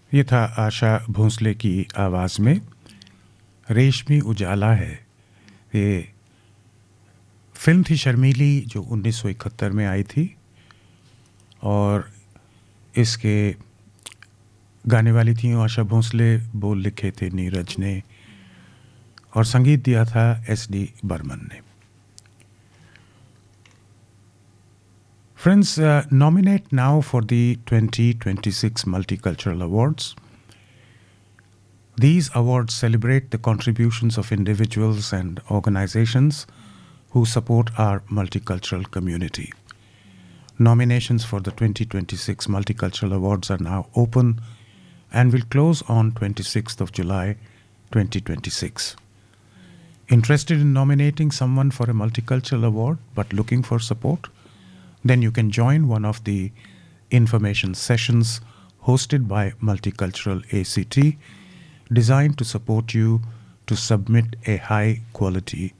ये था आशा भोंसले की आवाज़ में रेशमी उजाला है। ये फिल्म थी शर्मीली जो 1971 में आई थी और इसके गाने वाली थी आशा भोंसले, बोल लिखे थे नीरज ने और संगीत दिया था एस.डी. बर्मन ने। Friends, nominate now for the 2026 Multicultural Awards. These awards celebrate the contributions of individuals and organizations who support our multicultural community. Nominations for the 2026 Multicultural Awards are now open and will close on 26th of July 2026. Interested in nominating someone for a multicultural award but looking for support? Then you can join one of the information sessions hosted by Multicultural ACT, designed to support you to submit a high quality